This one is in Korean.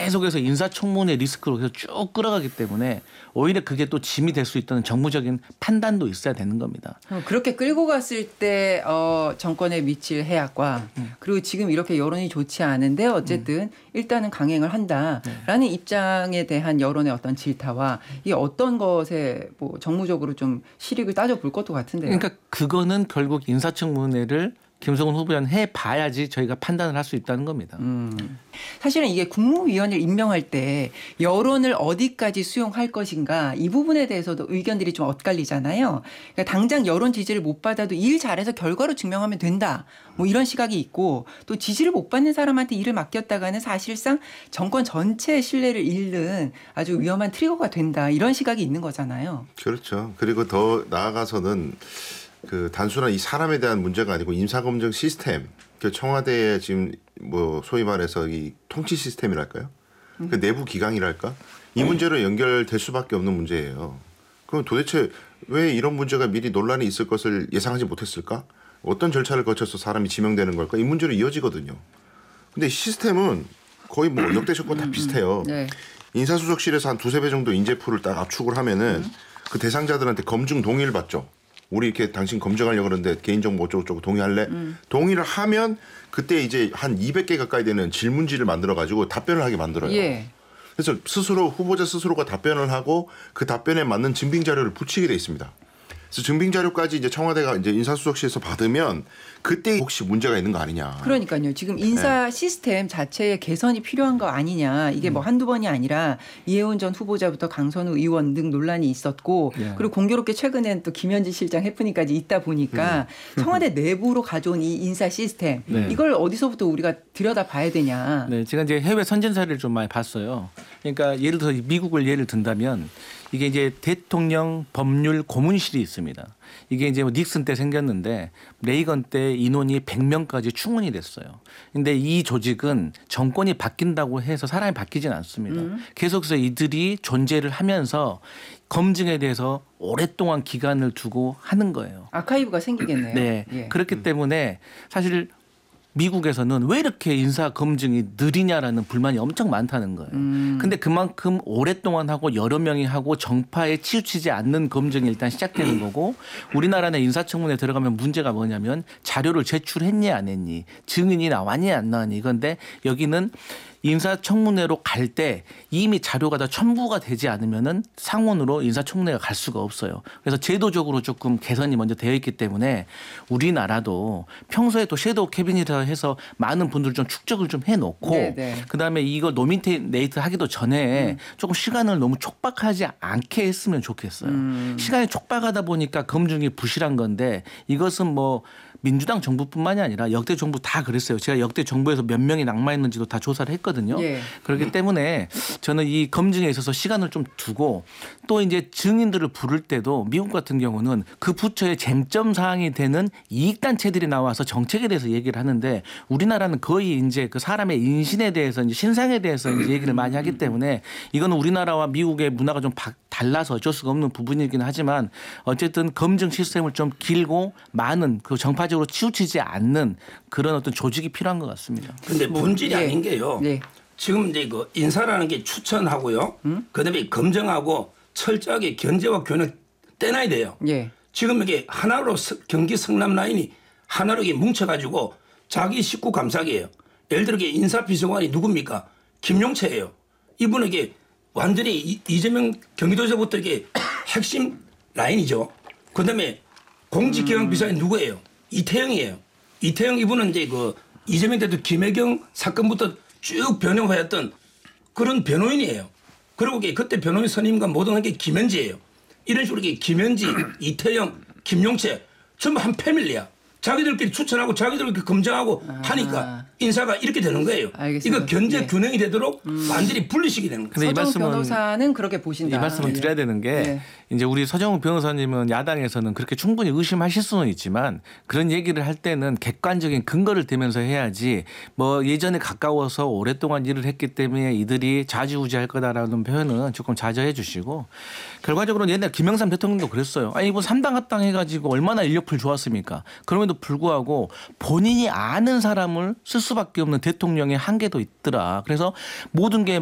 계속해서 인사청문회 리스크로 계속 쭉 끌어가기 때문에 오히려 그게 또 짐이 될 수 있다는 정무적인 판단도 있어야 되는 겁니다. 그렇게 끌고 갔을 때 정권에 미칠 해악과 그리고 지금 이렇게 여론이 좋지 않은데 어쨌든 일단은 강행을 한다라는 입장에 대한 여론의 어떤 질타와 이 어떤 것에 뭐 정무적으로 좀 실익을 따져볼 것도 같은데요. 그러니까 그거는 결국 인사청문회를 김성훈 후보자는 해봐야지 저희가 판단을 할 수 있다는 겁니다. 사실은 이게 국무위원을 임명할 때 여론을 어디까지 수용할 것인가 이 부분에 대해서도 의견들이 좀 엇갈리잖아요. 그러니까 당장 여론 지지를 못 받아도 일 잘해서 결과로 증명하면 된다. 뭐 이런 시각이 있고 또 지지를 못 받는 사람한테 일을 맡겼다가는 사실상 정권 전체의 신뢰를 잃는 아주 위험한 트리거가 된다. 이런 시각이 있는 거잖아요. 그렇죠. 그리고 더 나아가서는 그 단순한 이 사람에 대한 문제가 아니고 인사검증 시스템, 그 청와대의 지금 뭐 소위 말해서 이 통치 시스템이랄까요? 그 내부 기강이랄까? 이 문제로 연결될 수밖에 없는 문제예요. 그럼 도대체 왜 이런 문제가 미리 논란이 있을 것을 예상하지 못했을까? 어떤 절차를 거쳐서 사람이 지명되는 걸까? 이 문제로 이어지거든요. 근데 시스템은 거의 뭐 역대 정권 다 비슷해요. 네. 인사수석실에서 한 2-3배 정도 인재풀을 딱 압축을 하면은 그 대상자들한테 검증 동의를 받죠. 우리 이렇게 당신 검증하려고 그러는데 개인정보 어쩌고저쩌고 동의할래? 동의를 하면 그때 이제 한 200개 가까이 되는 질문지를 만들어가지고 답변을 하게 만들어요. 예. 그래서 스스로 후보자 스스로가 답변을 하고 그 답변에 맞는 증빙 자료를 붙이게 돼 있습니다. 그래서 증빙 자료까지 이제 청와대가 이제 인사수석실에서 받으면 그때 혹시 문제가 있는 거 아니냐. 그러니까요. 지금 인사 시스템 자체의 개선이 필요한 거 아니냐. 이게 뭐 한두 번이 아니라 이해운 전 후보자부터 강선우 의원 등 논란이 있었고 그리고 공교롭게 최근엔 또 김현지 실장 해프닝까지 있다 보니까 청와대 내부로 가져온 이 인사 시스템 이걸 어디서부터 우리가 들여다봐야 되냐. 네, 제가 이제 해외 선진 사례를 좀 많이 봤어요. 그러니까 예를 들어 미국을 예를 든다면 이게 이제 대통령 법률 고문실이 있습니다. 이게 이제 뭐 닉슨 때 생겼는데 레이건 때 인원이 100명까지 충원이 됐어요. 근데 이 조직은 정권이 바뀐다고 해서 사람이 바뀌진 않습니다. 계속해서 이들이 존재를 하면서 검증에 대해서 오랫동안 기간을 두고 하는 거예요. 아카이브가 생기겠네요. 네. 예. 그렇기 때문에 사실 미국에서는 왜 이렇게 인사 검증이 느리냐라는 불만이 엄청 많다는 거예요. 근데 그만큼 오랫동안 하고 여러 명이 하고 정파에 치우치지 않는 검증이 일단 시작되는 거고 우리나라는 인사청문회에 들어가면 문제가 뭐냐면 자료를 제출했니 안 했니 증인이 나왔니 안 나왔니 이건데 여기는 인사청문회로 갈 때 이미 자료가 다 첨부가 되지 않으면은 상원으로 인사청문회가 갈 수가 없어요. 그래서 제도적으로 조금 개선이 먼저 되어 있기 때문에 우리나라도 평소에 또 섀도우 캐비닛이라 해서 많은 분들 좀 축적을 좀 해놓고 그다음에 이거 노미네이트 하기도 전에 조금 시간을 너무 촉박하지 않게 했으면 좋겠어요. 시간이 촉박하다 보니까 검증이 부실한 건데 이것은 뭐 민주당 정부뿐만이 아니라 역대 정부 다 그랬어요. 제가 역대 정부에서 몇 명이 낙마했는지도 다 조사를 했거든요. 그렇기 때문에 저는 이 검증에 있어서 시간을 좀 두고 또 이제 증인들을 부를 때도 미국 같은 경우는 그 부처의 쟁점 사항이 되는 이익단체들이 나와서 정책에 대해서 얘기를 하는데 우리나라는 거의 이제 그 사람의 인신에 대해서 이제 신상에 대해서 이제 얘기를 많이 하기 때문에 이거는 우리나라와 미국의 문화가 좀 달라서 어쩔 수가 없는 부분이긴 하지만 어쨌든 검증 시스템을 좀 길고 많은 그 정파적으로 치우치지 않는 그런 어떤 조직이 필요한 것 같습니다. 그런데 본질이 아닌 게요. 지금 이제 그 인사라는 게 추천하고요. 그다음에 검증하고 철저하게 견제와 교훈을 떼놔야 돼요. 지금 이게 하나로 경기 성남 라인이 하나로 이게 뭉쳐가지고 자기 식구 감싸기예요. 예를 들어 인사비서관이 누굽니까? 김용채예요. 이분에게 완전히 이재명 경기도지사부터 이게 핵심 라인이죠. 그다음에 공직기강 비서관이 누구예요? 이태영이에요. 이태영 이분은 이제 그 이재명 대통령 김혜경 사건부터 쭉 변호해왔던 그런 변호인이에요. 그리고 그때 변호인 선임과 모든 게 김현지예요. 이런 식으로 김현지, 이태영, 김용채 전부 한 패밀리야. 자기들끼리 추천하고 자기들끼리 검증하고 하니까 인사가 이렇게 되는 거예요. 알겠습니다. 이거 견제 균형이 되도록 완전히 분리시키게 되는 거예요. 서정욱 변호사는 그렇게 보신다. 이 말씀을 드려야 되는 게 이제 우리 서정욱 변호사님은 야당에서는 그렇게 충분히 의심하실 수는 있지만 그런 얘기를 할 때는 객관적인 근거를 대면서 해야지 뭐 예전에 가까워서 오랫동안 일을 했기 때문에 이들이 좌지우지할 거다라는 표현은 조금 자제해 주시고 결과적으로 옛날 김영삼 대통령도 그랬어요. 아니 이거 3당 합당해가지고 얼마나 인력풀 좋았습니까? 그럼에도 불구하고 본인이 아는 사람을 쓸 수밖에 없는 대통령의 한계도 있더라. 그래서 모든 게